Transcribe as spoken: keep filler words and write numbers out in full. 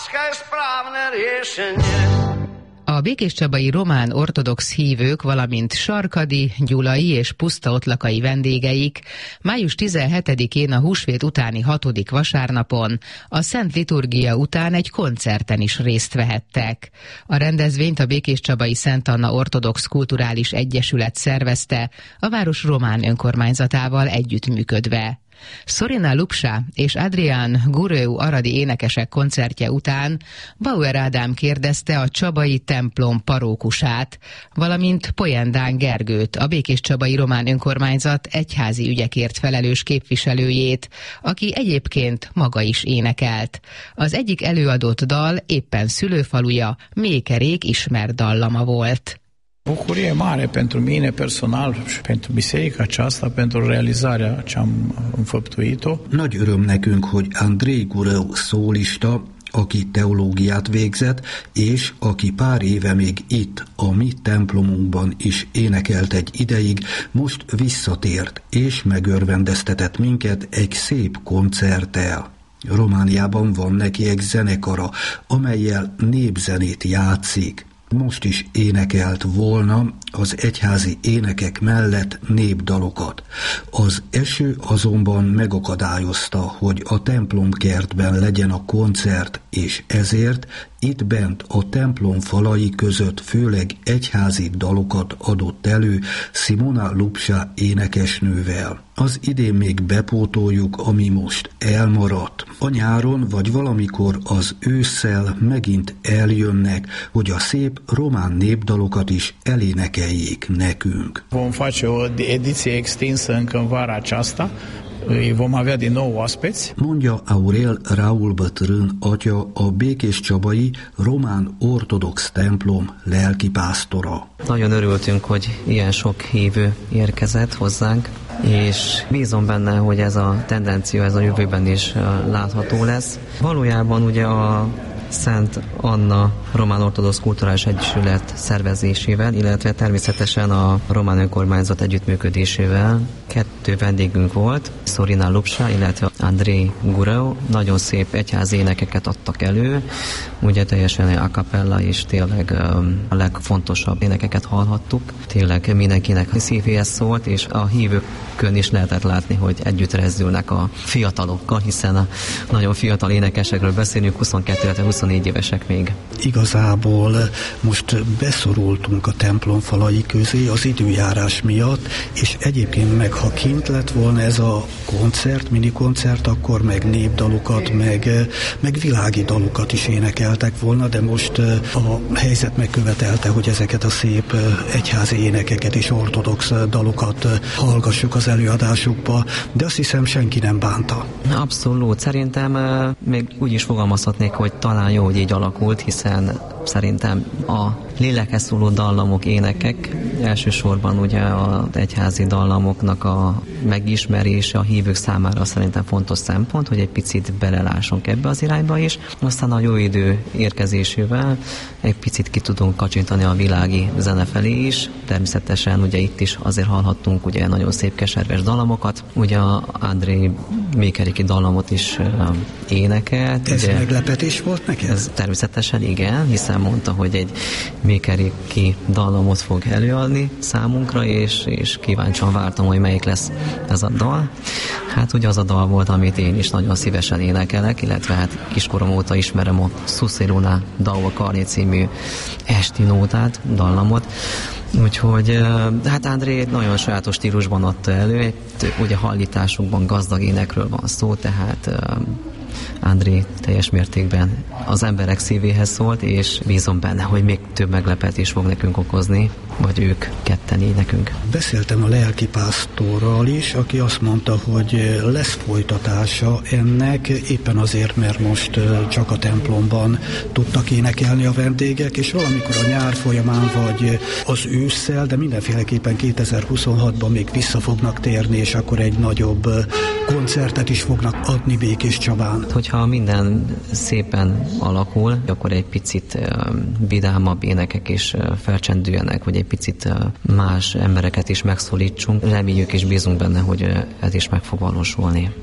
A békéscsabai román ortodox hívők, valamint sarkadi, gyulai és pusztaottlakai vendégeik május tizenhetedikén a húsvét utáni hatodik vasárnapon a Szent Liturgia után egy koncerten is részt vehettek. A rendezvényt a békéscsabai Szent Anna Ortodox Kulturális Egyesület szervezte, a város román önkormányzatával együttműködve. Sorina Lupsa és Adrián Gureu aradi énekesek koncertje után Bauer Ádám kérdezte a csabai templom parókusát, valamint Poyendán Gergőt, a békéscsabai román önkormányzat egyházi ügyekért felelős képviselőjét, aki egyébként maga is énekelt. Az egyik előadott dal éppen szülőfaluja, Mékerék ismert dallama volt. Bucurie mare pentru mine personal și pentru biserica aceasta, pentru realizarea ce am înfăptuit-o. Nagy öröm nekünk, hogy Andrei Gureu szólista, aki teológiát végzett, és aki pár éve még itt, a mi templomunkban is énekelt egy ideig, most visszatért, és megörvendeztetett minket egy szép koncerttel. Romániában van neki egy zenekara, amellyel népzenét játszik. Most is énekelt volna az egyházi énekek mellett népdalokat. Az eső azonban megakadályozta, hogy a templomkertben legyen a koncert, és ezért itt bent a templom falai között főleg egyházi dalokat adott elő Simona Lupsa énekesnővel. Az idén még bepótoljuk, ami most elmaradt. A nyáron vagy valamikor az ősszel megint eljönnek, hogy a szép román népdalokat is elénekeljék nekünk. Vom face o ediție extinsă încă în vara aceasta. Vom avea din nou oaspeți. Mondja Aurel Raúl bătrân atya, a békéscsabai román ortodox templom lelkipásztora. Nagyon örültünk, hogy ilyen sok hívő érkezett hozzánk, és bízom benne, hogy ez a tendencia ez a jövőben is látható lesz. Valójában ugye a Szent Anna Román Ortodox Kulturális Egyesület szervezésével, illetve természetesen a román önkormányzat együttműködésével kettő vendégünk volt, Sorina Lupsa, illetve Andrei Gureu. Nagyon szép egyházi énekeket adtak elő, ugye teljesen a cappella, és tényleg a legfontosabb énekeket hallhattuk. Tényleg mindenkinek szívéhez szólt, és a hívőkön is lehetett látni, hogy együtt rezdülnek a fiatalokkal, hiszen a nagyon fiatal énekesekről beszélünk, huszonkettő, illetve huszonnégy évesek még. Igazából most beszorultunk a templom falai közé az időjárás miatt, és egyébként meg ha kint lett volna ez a koncert, minikoncert, akkor meg népdalokat, meg, meg világi dalokat is énekeltek volna, de most a helyzet megkövetelte, hogy ezeket a szép egyházi énekeket és ortodox dalokat hallgassuk az előadásukba, de azt hiszem senki nem bánta. Abszolút. Szerintem még úgy is fogalmazhatnék, hogy talán jó, hogy így alakult, hiszen szerintem a lélekhez szóló dallamok, énekek elsősorban ugye az egyházi dallamoknak a megismerése a hívők számára szerintem fontos szempont, hogy egy picit belelássunk ebbe az irányba is. Aztán a jó idő érkezésével egy picit ki tudunk kacsintani a világi zene felé is. Természetesen ugye itt is azért hallhattunk ugye nagyon szép keserves dallamokat. Ugye Andrei Mékeréki dallamot is énekelt. Ez ugye, meglepetés volt neked? Ez természetesen igen, hiszen mondta, hogy egy Mékeréki dallamot fog előadni számunkra, és, és kíváncsian vártam, hogy melyik lesz ez a dal. Hát ugye az a dal volt, amit én is nagyon szívesen énekelek, illetve hát kiskorom óta ismerem a Susiluna Dau Karné című esti nótát, dallamot. Úgyhogy hát André nagyon sajátos stílusban adta elő, ugye hallításukban gazdag énekről van szó, tehát André teljes mértékben az emberek szívéhez szólt, és bízom benne, hogy még több meglepetés fog nekünk okozni, vagy ők ketten így nekünk. Beszéltem a lelkipásztorral is, aki azt mondta, hogy lesz folytatása ennek, éppen azért, mert most csak a templomban tudtak énekelni a vendégek, és valamikor a nyár folyamán, vagy az ősszel, de mindenféleképpen kétezer-huszonhatban még vissza fognak térni, és akkor egy nagyobb koncertet is fognak adni Békéscsabán. Hogyha minden szépen alakul, akkor egy picit vidámabb énekek is felcsendüljenek, hogy egy picit más embereket is megszólítsunk. Reméljük és bízunk benne, hogy ez is meg fog valósulni.